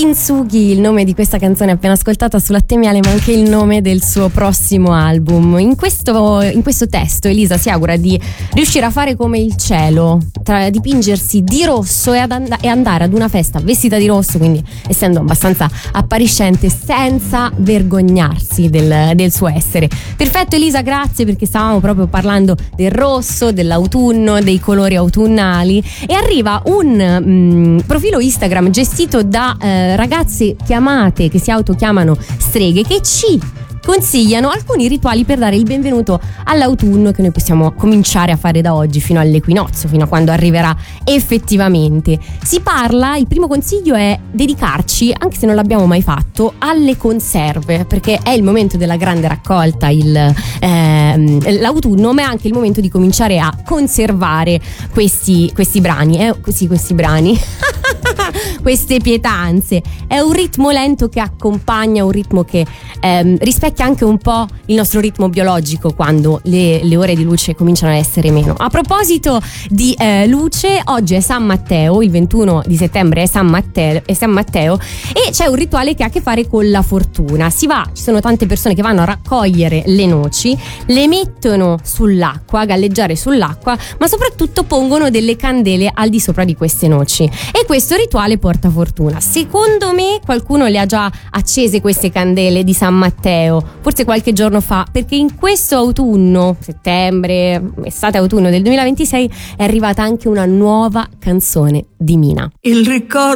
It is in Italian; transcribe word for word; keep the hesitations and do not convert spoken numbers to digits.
Kintsugi, il nome di questa canzone appena ascoltata su Latte e Miele, ma anche il nome del suo prossimo album. In questo, in questo testo Elisa si augura di riuscire a fare come il cielo, tra dipingersi di rosso e, ad and- e andare ad una festa vestita di rosso, quindi essendo abbastanza appariscente, senza vergognarsi del, del suo essere. Perfetto Elisa, grazie, perché stavamo proprio parlando del rosso, dell'autunno, dei colori autunnali, e arriva un mh, profilo Instagram gestito da eh, ragazze chiamate, che si autochiamano streghe, che ci consigliano alcuni rituali per dare il benvenuto all'autunno, che noi possiamo cominciare a fare da oggi fino all'equinozio, fino a quando arriverà effettivamente. Si parla, il primo consiglio è dedicarci, anche se non l'abbiamo mai fatto, alle conserve, perché è il momento della grande raccolta, il, ehm, l'autunno, ma è anche il momento di cominciare a conservare questi, questi brani, eh? Sì, questi brani queste pietanze. È un ritmo lento che accompagna, un ritmo che ehm, rispecchia anche un po' il nostro ritmo biologico quando le, le ore di luce cominciano a essere meno. A proposito di eh, luce, oggi è San Matteo, il ventuno di settembre è San Matteo, è San Matteo e c'è un rituale che ha a che fare con la fortuna. Si va, ci sono tante persone che vanno a raccogliere le noci, le mettono sull'acqua, a galleggiare sull'acqua, ma soprattutto pongono delle candele al di sopra di queste noci, e questo rituale porta fortuna. Secondo me qualcuno le ha già accese queste candele di San Matteo, forse qualche giorno fa, perché in questo autunno, settembre, estate autunno del duemilaventisei, è arrivata anche una nuova canzone di Mina. Il ricordo